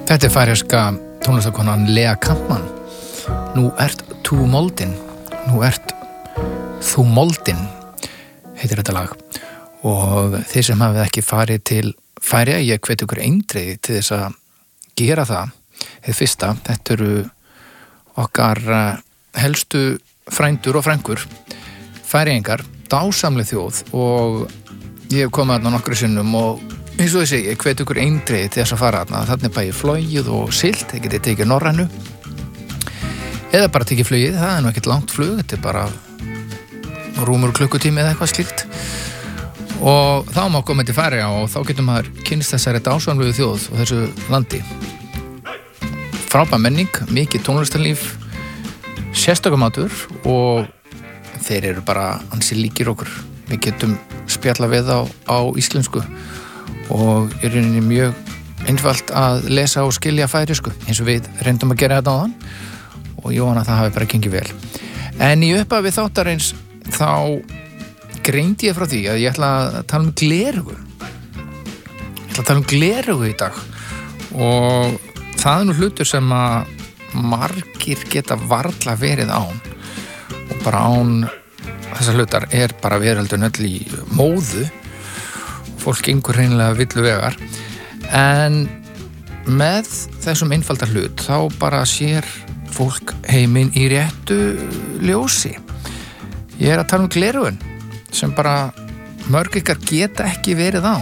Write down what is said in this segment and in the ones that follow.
Þetta færeyska tónlistarkonan Lea Kampmann. Nú ert þú moldin, nú ert þú moldin, heitir þetta lag. Og þeir sem hafið ekki farið til Færeyja, ég hvet ykkur eindreiði til þess að gera það. Hið fyrsta, þetta eru okkar helstu frændur og frængur, Færeyingar, dásamleg þjóð, og ég hef komið þarna nokkru sinnum og eins og ég segi, ég hvet ykkur eindreiði til þess að fara þarna. Þarna bæði flogið og siglt, þið getið tekið Norrænu eða bara tekið flugið, það nú ekkert langt flug, þetta bara rúmur klukkutími eða eitthvað slíkt. Og þá má koma til Færeyja og þá getur maður kynnst þessari dásamlegu þjóð og þessu landi. Frábær menning, mikið tónlistarlíf, sérstakur matur og þeir eru bara ansi líkir okkur. Við getum spjalla við á íslensku og er rauninni mjög einfalt að lesa og skilja færeysku eins og við reyndum að gera þetta áðan og ég vona að það hafi bara gengið vel. En í upphafi þáttarins þá greindi ég frá því að ég ætla að tala um gleraugu. Ég ætla að tala um gleraugu í dag og það er nú hlutur sem að margir geta varla verið án og bara án þessar hlutar er bara veröldin öll í móðu. Fólk gengur hreinlega villu vegar en með þessum einfalda hlut þá bara sér fólk heiminn í réttu ljósi. Ég er að tala um gleraugun sem bara mörg ykkar geta ekki verið á.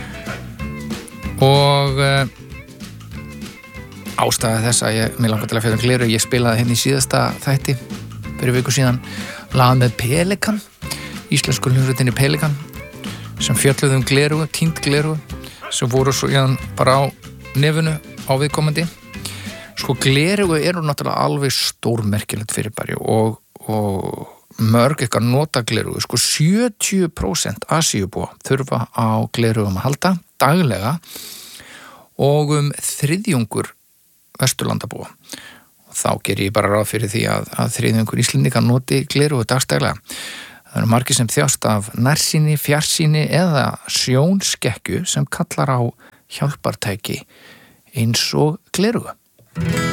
Og ástæða þess að mér langar til að fjalla um gleraugu, ég spilaði henni í síðasta þætti fyrir viku síðan lag með Pelikan, íslensku hljómsveitinni Pelikan sem fjölluðu gleraugu, týnd gleraugu sem voru svo bara á nefinu á viðkomandi. Sko gleraugu eru náttúrulega alveg stórmerkilegt fyrirbæri og mörg ykkar nota gleraugu. Sko 70% Asíubúa þurfa á gleraugum að halda daglega og 1/3 Vesturlandabúa. Og þá ger ég bara ráð fyrir því að 1/3 Íslendinga noti gleraugu dagstaglega. Það eru margir sem þjást af nærsýni, fjarsýni eða sjónskekkju sem kallar á hjálpartæki eins og gleraugu.